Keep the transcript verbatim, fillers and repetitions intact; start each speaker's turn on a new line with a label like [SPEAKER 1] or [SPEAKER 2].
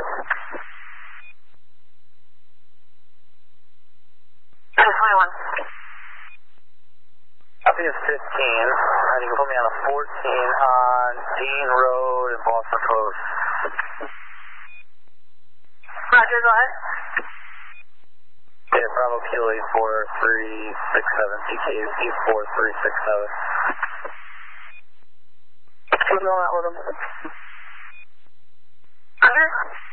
[SPEAKER 1] twenty-one.
[SPEAKER 2] Copy is fifteen. And you can put me on a fourteen on Dean Road in Boston Post.
[SPEAKER 1] Roger, go ahead.
[SPEAKER 2] Yeah, Bravo Kilo eight four three six seven, C K eight four three six seven.
[SPEAKER 1] What's going on with him? Roger.